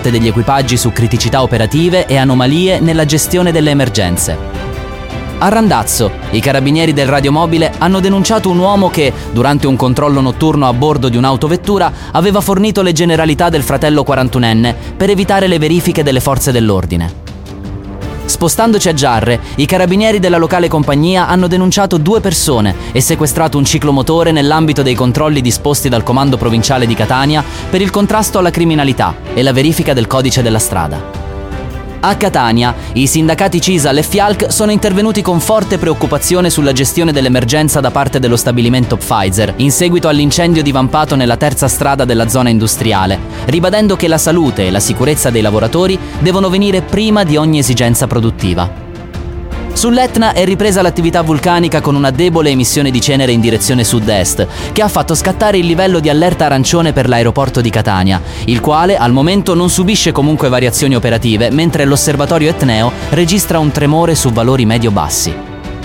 parte degli equipaggi su criticità operative e anomalie nella gestione delle emergenze. A Randazzo, i carabinieri del radiomobile hanno denunciato un uomo che, durante un controllo notturno a bordo di un'autovettura, aveva fornito le generalità del fratello 41enne per evitare le verifiche delle forze dell'ordine. Spostandoci a Giarre, i carabinieri della locale compagnia hanno denunciato 2 persone e sequestrato un ciclomotore nell'ambito dei controlli disposti dal Comando Provinciale di Catania per il contrasto alla criminalità e la verifica del codice della strada. A Catania, i sindacati CISAL e FIALC sono intervenuti con forte preoccupazione sulla gestione dell'emergenza da parte dello stabilimento Pfizer, in seguito all'incendio divampato nella terza strada della zona industriale, ribadendo che la salute e la sicurezza dei lavoratori devono venire prima di ogni esigenza produttiva. Sull'Etna è ripresa l'attività vulcanica con una debole emissione di cenere in direzione sud-est, che ha fatto scattare il livello di allerta arancione per l'aeroporto di Catania, il quale al momento non subisce comunque variazioni operative, mentre l'osservatorio etneo registra un tremore su valori medio-bassi.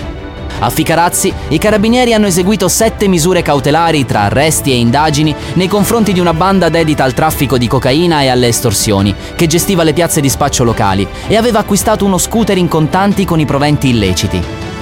A Ficarazzi, i carabinieri hanno eseguito 7 misure cautelari tra arresti e indagini nei confronti di una banda dedita al traffico di cocaina e alle estorsioni, che gestiva le piazze di spaccio locali e aveva acquistato uno scooter in contanti con i proventi illeciti.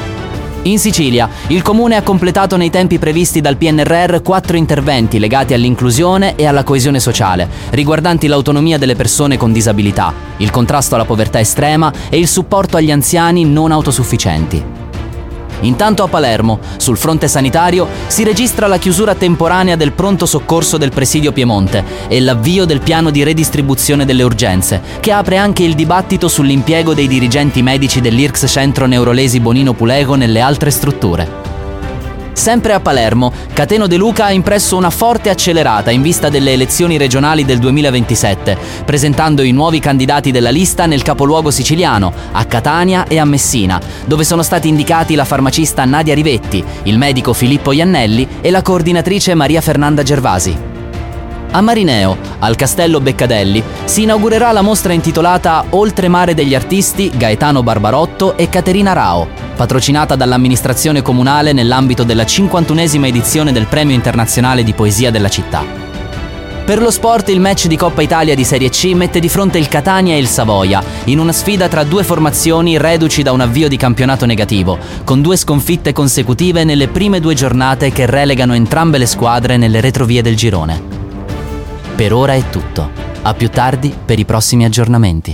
In Sicilia, il comune ha completato nei tempi previsti dal PNRR 4 interventi legati all'inclusione e alla coesione sociale, riguardanti l'autonomia delle persone con disabilità, il contrasto alla povertà estrema e il supporto agli anziani non autosufficienti. Intanto a Palermo, sul fronte sanitario, si registra la chiusura temporanea del pronto soccorso del Presidio Piemonte e l'avvio del piano di redistribuzione delle urgenze, che apre anche il dibattito sull'impiego dei dirigenti medici dell'IRCS Centro Neurolesi Bonino Pulejo nelle altre strutture. Sempre a Palermo, Cateno De Luca ha impresso una forte accelerata in vista delle elezioni regionali del 2027, presentando i nuovi candidati della lista nel capoluogo siciliano, a Catania e a Messina, dove sono stati indicati la farmacista Nadia Rivetti, il medico Filippo Iannelli e la coordinatrice Maria Fernanda Gervasi. A Marineo, al Castello Beccadelli, si inaugurerà la mostra intitolata Oltremare degli artisti Gaetano Barbarotto e Caterina Rao, patrocinata dall'amministrazione comunale nell'ambito della 51esima edizione del Premio Internazionale di Poesia della città. Per lo sport, il match di Coppa Italia di Serie C mette di fronte il Catania e il Savoia, in una sfida tra 2 formazioni reduci da un avvio di campionato negativo, con 2 sconfitte consecutive nelle prime 2 giornate che relegano entrambe le squadre nelle retrovie del girone. Per ora è tutto. A più tardi per i prossimi aggiornamenti.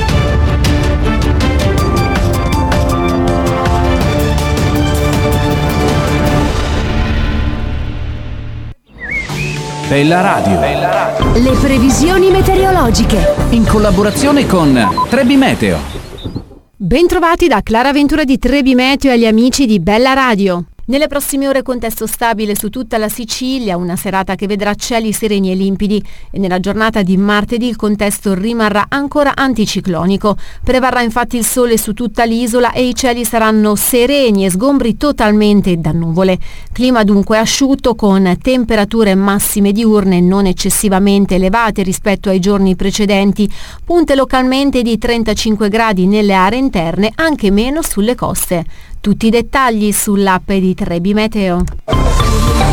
Bella Radio. Le previsioni meteorologiche. In collaborazione con Trebi Meteo. Bentrovati da Clara Ventura di Trebi Meteo e agli amici di Bella Radio. Nelle prossime ore contesto stabile su tutta la Sicilia, una serata che vedrà cieli sereni e limpidi e nella giornata di martedì il contesto rimarrà ancora anticiclonico. Prevarrà infatti il sole su tutta l'isola e i cieli saranno sereni e sgombri totalmente da nuvole. Clima dunque asciutto con temperature massime diurne non eccessivamente elevate rispetto ai giorni precedenti, punte localmente di 35 gradi nelle aree interne, anche meno sulle coste. Tutti i dettagli sull'app di Trebi Meteo.